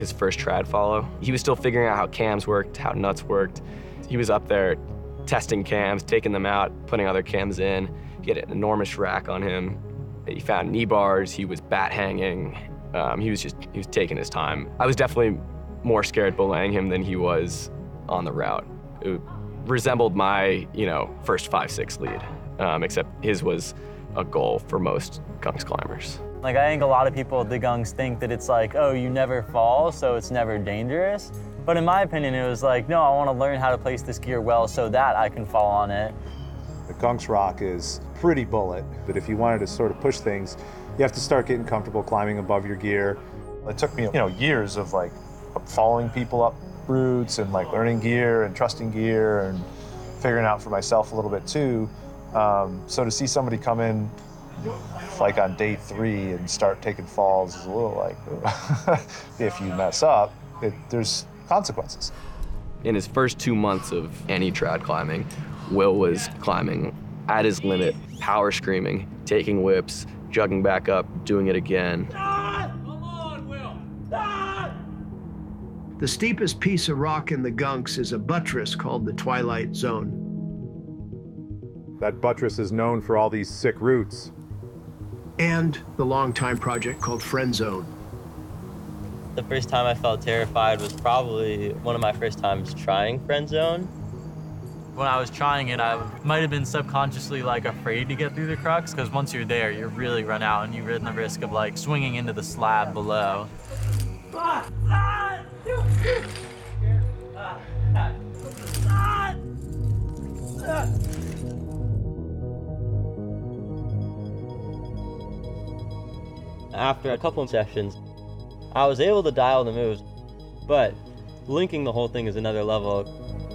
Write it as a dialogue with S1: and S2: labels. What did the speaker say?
S1: his first trad follow. He was still figuring out how cams worked, how nuts worked. He was up there testing cams, taking them out, putting other cams in. He had an enormous rack on him. He found knee bars, he was bat hanging. He was taking his time. I was definitely more scared belaying him than he was on the route. It resembled my, first 5-6 lead, except his was a goal for most gunks climbers.
S2: Like, I think a lot of people at the gunks think that it's like, oh, you never fall, so it's never dangerous. But in my opinion, it was like, no, I want to learn how to place this gear well so that I can fall on it.
S3: The gunks rock is pretty bullet, but if you wanted to sort of push things, you have to start getting comfortable climbing above your gear. It took me, years of like following people up routes and like learning gear and trusting gear and figuring out for myself a little bit too. So to see somebody come in like on day 3 and start taking falls is a little like, if you mess up, there's consequences.
S1: In his first 2 months of any trad climbing, Will was climbing at his limit, power screaming, taking whips, jugging back up, doing it again.
S4: Come on, Will!
S5: The steepest piece of rock in the gunks is a buttress called the Twilight Zone.
S3: That buttress is known for all these sick roots.
S5: And the longtime project called Friend Zone.
S2: The first time I felt terrified was probably one of my first times trying Friend Zone. When I was trying it, I might have been subconsciously like afraid to get through the crux, because once you're there, you really run out and you run the risk of like swinging into the slab below. After a couple of sessions, I was able to dial the moves, but linking the whole thing is another level.